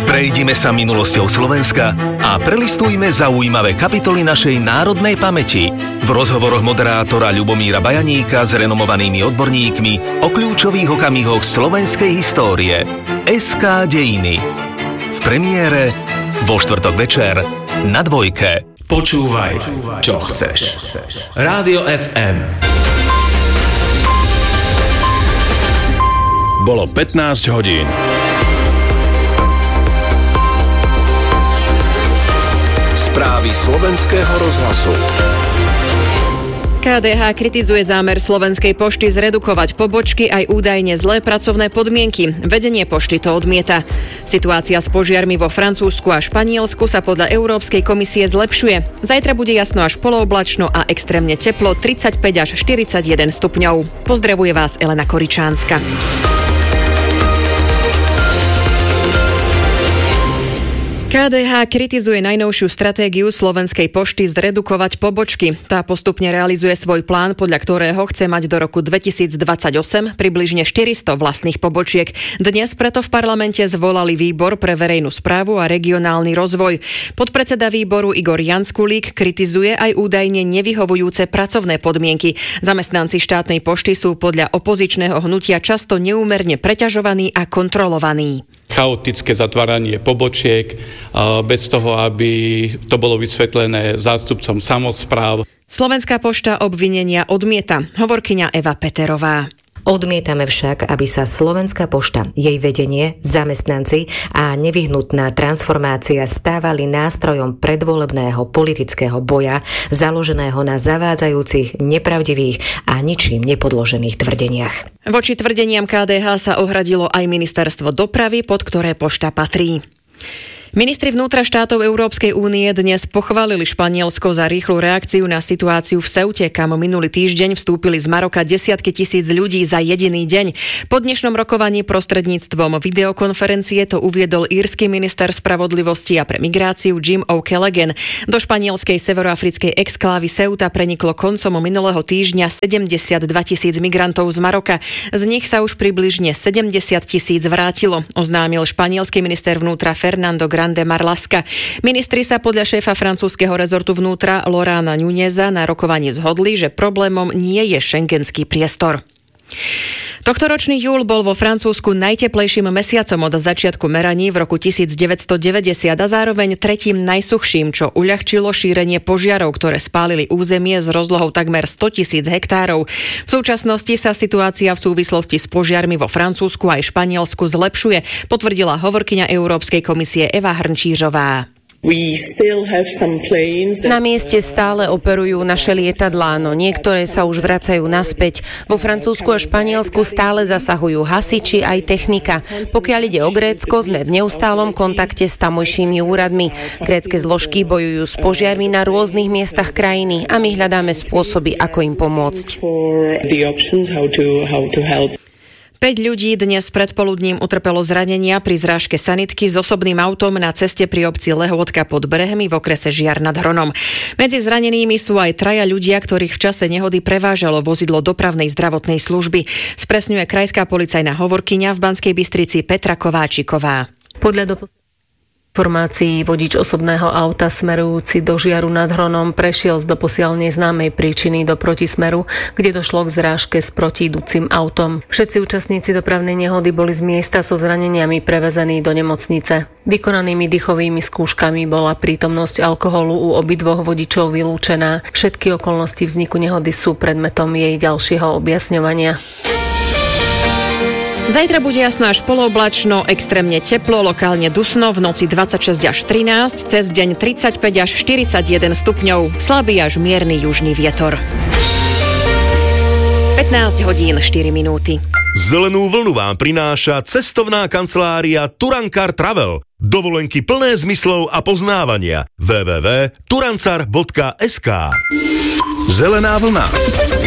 Prejdime sa minulosťou Slovenska a prelistujme zaujímavé kapitoly našej národnej pamäti. V rozhovoroch moderátora Ľubomíra Bajaníka s renomovanými odborníkmi o kľúčových okamihoch slovenskej histórie. SK Dejiny. V premiére vo štvrtok večer na Dvojke. Počúvaj, čo chceš. Rádio FM. Bolo 15 hodín. Správy slovenského rozhlasu. KDH kritizuje zámer Slovenskej pošty zredukovať pobočky aj údajne zlé pracovné podmienky. Vedenie pošty to odmieta. Situácia s požiarmi vo Francúzsku a Španielsku sa podľa Európskej komisie zlepšuje. Zajtra bude jasno až polooblačno a extrémne teplo 35 až 41 stupňov. Pozdravuje vás Elena Koričánska. KDH kritizuje najnovšiu stratégiu Slovenskej pošty zredukovať pobočky. Tá postupne realizuje svoj plán, podľa ktorého chce mať do roku 2028 približne 400 vlastných pobočiek. Dnes preto v parlamente zvolali výbor pre verejnú správu a regionálny rozvoj. Podpredseda výboru Igor Janskulík kritizuje aj údajne nevyhovujúce pracovné podmienky. Zamestnanci štátnej pošty sú podľa opozičného hnutia často neúmerne preťažovaní a kontrolovaní. Chaotické zatváranie pobočiek, bez toho, aby to bolo vysvetlené zástupcom samospráv. Slovenská pošta obvinenia odmieta, hovorkyňa Eva Peterová. Odmietame však, aby sa Slovenská pošta, jej vedenie, zamestnanci a nevyhnutná transformácia stávali nástrojom predvolebného politického boja založeného na zavádzajúcich, nepravdivých a ničím nepodložených tvrdeniach. Voči tvrdeniam KDH sa ohradilo aj ministerstvo dopravy, pod ktoré pošta patrí. Ministri vnútra štátov Európskej únie dnes pochválili Španielsko za rýchlu reakciu na situáciu v Ceute, kam minulý týždeň vstúpili z Maroka desiatky tisíc ľudí za jediný deň. Po dnešnom rokovaní prostredníctvom videokonferencie to uviedol írsky minister spravodlivosti a pre migráciu Jim O'Callaghan. Do španielskej severoafrickej exklávy Ceuta preniklo koncom minulého týždňa 72 tisíc migrantov z Maroka. Z nich sa už približne 70 tisíc vrátilo, oznámil španielský minister vnútra Fernando Grande Marlaska. Ministri sa podľa šéfa francúzskeho rezortu vnútra Laurenta Nuneza na rokovaní zhodli, že problémom nie je šengenský priestor. Tohtoročný júl bol vo Francúzsku najteplejším mesiacom od začiatku meraní v roku 1990 a zároveň tretím najsuchším, čo uľahčilo šírenie požiarov, ktoré spálili územie s rozlohou takmer 100 000 hektárov. V súčasnosti sa situácia v súvislosti s požiarmi vo Francúzsku aj Španielsku zlepšuje, potvrdila hovorkyňa Európskej komisie Eva Hrnčířová. Na mieste stále operujú naše lietadlá, no niektoré sa už vracajú naspäť. Vo Francúzsku a Španielsku stále zasahujú hasiči aj technika. Pokiaľ ide o Grécko, sme v neustálom kontakte s tamojšími úradmi. Grécke zložky bojujú s požiarmi na rôznych miestach krajiny a my hľadáme spôsoby, ako im pomôcť. 5 ľudí dnes predpoludním utrpelo zranenia pri zrážke sanitky s osobným autom na ceste pri obci Lehôtka pod Brehmi v okrese Žiar nad Hronom. Medzi zranenými sú aj 3 ľudia, ktorých v čase nehody prevážalo vozidlo dopravnej zdravotnej služby. Spresňuje krajská policajná hovorkyňa v Banskej Bystrici Petra Kováčiková. Podľa informácií vodič osobného auta smerujúci do Žiaru nad Hronom prešiel z doposiaľ neznámej príčiny do protismeru, kde došlo k zrážke s protiidúcim autom. Všetci účastníci dopravnej nehody boli z miesta so zraneniami prevezení do nemocnice. Vykonanými dýchovými skúškami bola prítomnosť alkoholu u obidvoch vodičov vylúčená. Všetky okolnosti vzniku nehody sú predmetom jej ďalšieho objasňovania. Zajtra bude jasno až polooblačno, extrémne teplo, lokálne dusno, v noci 26 až 13, cez deň 35 až 41 stupňov, slabý až mierny južný vietor. 15 hodín 4 minúty. Zelenú vlnu vám prináša cestovná kancelária Turankar Travel. Dovolenky plné zmyslov a poznávania. www.turancar.sk. Zelená vlna.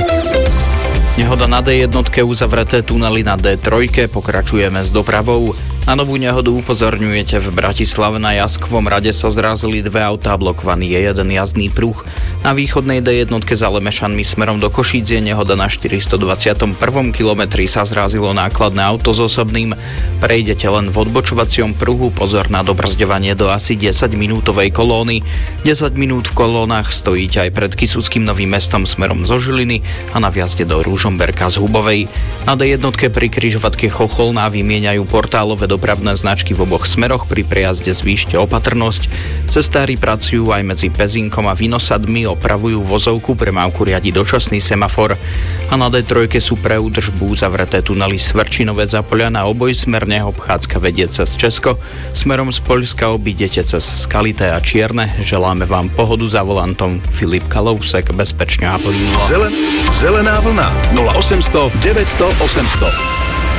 Nehoda na D1, uzavreté tunely na D3, pokračujeme s dopravou. Na novú nehodu upozorňujete v Bratislave. Na Jaskovom rade sa zrazili dve autá, blokovaný je jeden jazdný pruh. Na východnej D1 za Lemešanmi smerom do Košíc je nehoda. Na 421. kilometri sa zrazilo nákladné auto s osobným. Prejdete len v odbočovacom pruhu, pozor na dobrzďovanie do asi 10-minútovej kolóny. 10 minút v kolónach stojíte aj pred Kysuckým Novým Mestom smerom zo Žiliny a na vjazde do Ružomberka z Hubovej. Na D1 pri križovatke Chocholná vymieňajú portálové dopravné značky v oboch smeroch, pri prejazde zvýšte opatrnosť. Cestári pracujú aj medzi Pezinkom a Vinosadmi, opravujú vozovku, premávku riadi dočasný semafor a na D3 sú pre údržbu zavreté tunely Svrčinové Zapoľa. Na obojsmerne obchádzka vedie cez Česko, smerom z Poľska obídete cez Skalité a Čierne. Želáme vám pohodu za volantom. Filip Kalousek, bezpečne a plynulo. Zelená vlna 0800 900 800.